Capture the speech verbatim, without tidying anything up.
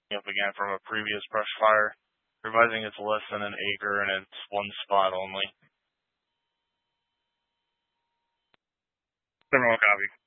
up again from a previous brush fire, revising it's less than an acre and it's one spot only. Similar copy.